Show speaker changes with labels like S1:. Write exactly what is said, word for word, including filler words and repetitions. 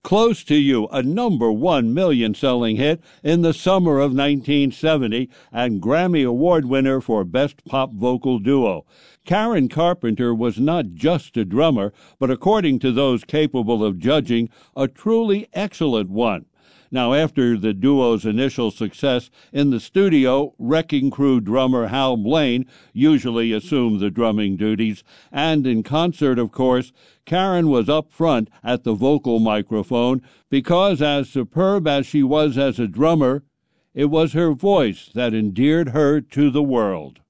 S1: Close to You, a number one million-selling hit in the summer of nineteen seventy and Grammy Award winner for Best Pop Vocal Duo. Karen Carpenter was not just a drummer, but according to those capable of judging, a truly excellent one. Now, after the duo's initial success in the studio, Wrecking Crew drummer Hal Blaine usually assumed the drumming duties, and in concert, of course, Karen was up front at the vocal microphone because, as superb as she was as a drummer, it was her voice that endeared her to the world.